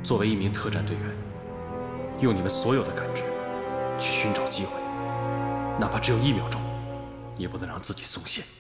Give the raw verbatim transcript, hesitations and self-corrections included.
作为一名特战队员，用你们所有的感知去寻找机会，哪怕只有一秒钟，也不能让自己松懈。